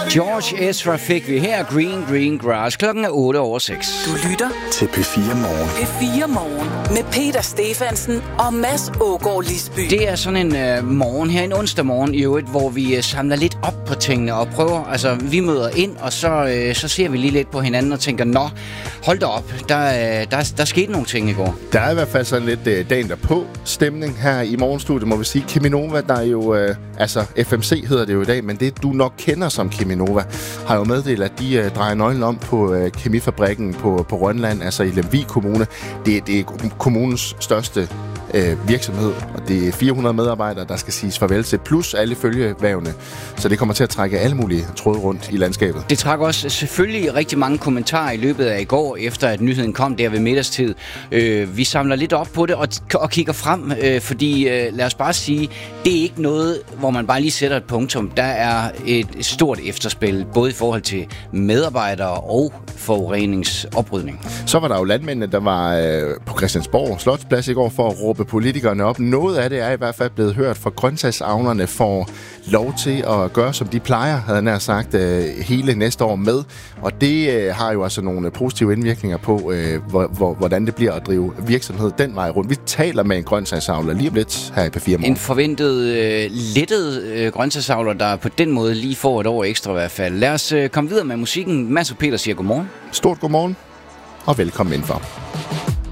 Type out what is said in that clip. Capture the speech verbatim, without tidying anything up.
George Ezra fik vi her. Green Green Grass. Klokken er otte over seks. Du lytter til P fire Morgen. P fire Morgen med Peter Stefansen og Mads Aagaard Lisby. Det er sådan en øh, morgen her, en onsdag morgen i øvrigt, hvor vi øh, samler lidt op på tingene og prøver, altså vi møder ind, og så, øh, så ser vi lige lidt på hinanden og tænker, nå, hold da op, der, øh, der, der skete nogle ting i går. Der er i hvert fald sådan lidt øh, dagen derpå stemning her i morgenstudiet, må vi sige. Cheminova, der er jo, øh, altså F M C hedder det jo i dag, men det du nok kender som Cheminova, har jo meddelt, at de øh, drejer nøglen om på øh, kemifabrikken på, på Rønland, altså i Lemvig Kommune. Det, det er kommunens største øh, virksomhed, og det er fire hundrede medarbejdere, der skal siges farvel til, plus alle følgevævne. Så det kommer til at trække alle mulige tråde rundt i landskabet. Det trak også selvfølgelig rigtig mange kommentarer i løbet af i går, efter at nyheden kom der ved middagstid. Øh, vi samler lidt op på det og, og kigger frem, øh, fordi øh, lad os bare sige, det er ikke noget, hvor man bare lige sætter et punktum. Der er et stort efterspil, både i forhold til medarbejdere og forureningsoprydning. Så var der jo landmændene, der var øh, på Christiansborg Slotsplads i går for at råbe politikerne op. Noget af det er i hvert fald blevet hørt, for grøntsagsavlerne får lov til at gøre, som de plejer, havde jeg nær sagt, øh, hele næste år med. Og det øh, har jo altså nogle positive indvirkninger på, øh, hvor, hvor, hvordan det bliver at drive virksomhed den vej rundt. Vi taler med en grøntsagsavler lige om lidt her i P fire Morgen. En forventet øh, lettet øh, grøntsagsavler, der på den måde lige får et år ekstra i hvert fald. Lad os øh, komme videre med musikken. Mads og Peter siger godmorgen. Stort godmorgen, og velkommen indenfor.